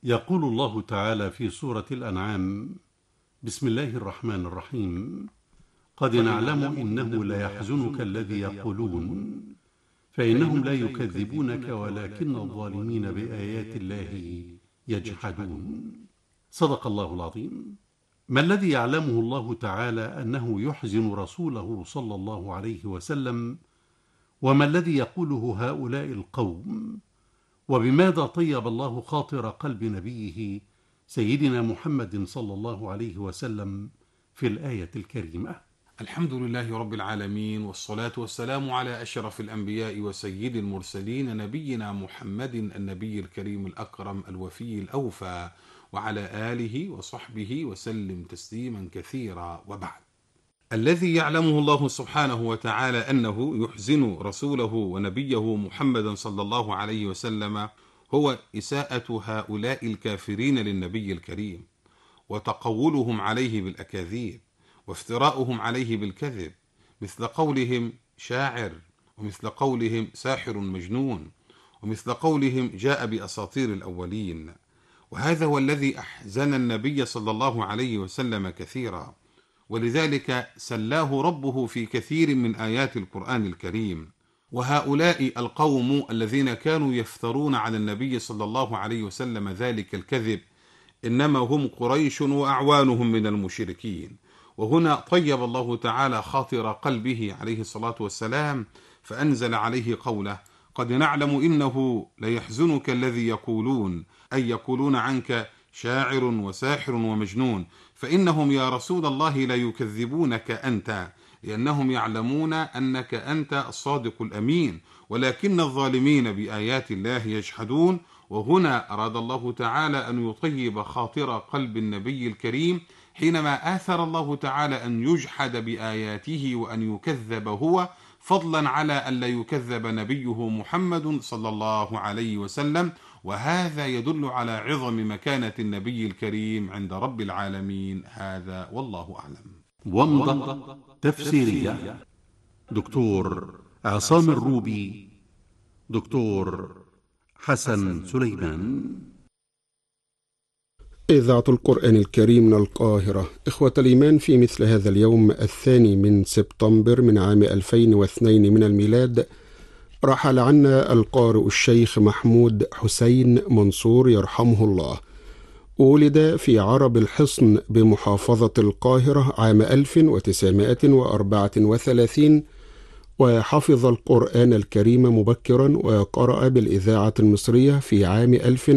يقول الله تعالى في سورة الأنعام: بسم الله الرحمن الرحيم. قد نعلم إنه ليحزنك الذي يقولون فإنهم لا يكذبونك ولكن الظالمين بآيات الله يجحدون. صدق الله العظيم. ما الذي يعلمه الله تعالى أنه يحزن رسوله صلى الله عليه وسلم؟ وما الذي يقوله هؤلاء القوم؟ وبماذا طيب الله خاطر قلب نبيه سيدنا محمد صلى الله عليه وسلم في الآية الكريمة؟ الحمد لله رب العالمين، والصلاة والسلام على أشرف الأنبياء وسيد المرسلين، نبينا محمد النبي الكريم الأكرم الوفي الأوفى، وعلى آله وصحبه وسلم تسليما كثيرا. وبعد، الذي يعلمه الله سبحانه وتعالى أنه يحزن رسوله ونبيه محمدا صلى الله عليه وسلم هو إساءة هؤلاء الكافرين للنبي الكريم، وتقولهم عليه بالأكاذيب، وافتراؤهم عليه بالكذب، مثل قولهم شاعر، ومثل قولهم ساحر مجنون، ومثل قولهم جاء بأساطير الأولين. وهذا هو الذي أحزن النبي صلى الله عليه وسلم كثيرا، ولذلك سلاه ربه في كثير من آيات القرآن الكريم. وهؤلاء القوم الذين كانوا يفترون على النبي صلى الله عليه وسلم ذلك الكذب إنما هم قريش وأعوانهم من المشركين. وهنا طيب الله تعالى خاطر قلبه عليه الصلاة والسلام، فأنزل عليه قوله: قد نعلم إنه ليحزنك الذي يقولون، أي يقولون عنك شاعر وساحر ومجنون، فإنهم يا رسول الله لا يكذبونك أنت، لأنهم يعلمون أنك أنت الصادق الأمين، ولكن الظالمين بآيات الله يجحدون. وهنا أراد الله تعالى أن يطيب خاطر قلب النبي الكريم حينما آثر الله تعالى أن يجحد بآياته وأن يكذب هو، فضلا على أن لا يكذب نبيه محمد صلى الله عليه وسلم. وهذا يدل على عظم مكانة النبي الكريم عند رب العالمين. هذا والله أعلم. ومضة تفسيرية دكتور عصام الروبي، دكتور حسن سليمان. إذاعة القرآن الكريم من القاهرة. إخوة الإيمان، في مثل هذا اليوم 2 من سبتمبر من عام 2002 من الميلاد رحل عنا القارئ الشيخ محمود حسين منصور يرحمه الله. ولد في عرب الحصن بمحافظة القاهرة عام 1934، وحفظ القرآن الكريم مبكرا وقرأ بالإذاعة المصرية في عام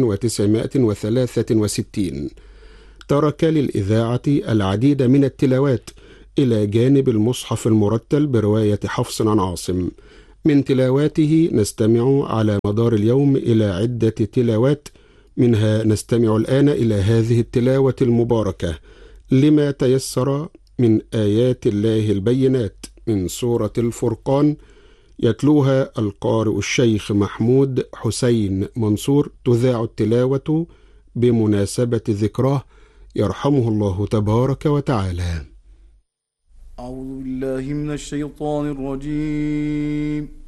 1963. ترك للإذاعة العديد من التلاوات إلى جانب المصحف المرتل برواية حفص عن عاصم. من تلاواته نستمع على مدار اليوم إلى عدة تلاوات، منها نستمع الآن إلى هذه التلاوة المباركة: لما تيسر من آيات الله البينات من سورة الفرقان، يتلوها القارئ الشيخ محمود حسين منصور، تذاع التلاوة بمناسبة ذكراه يرحمه الله تبارك وتعالى. أعوذ بالله من الشيطان الرجيم.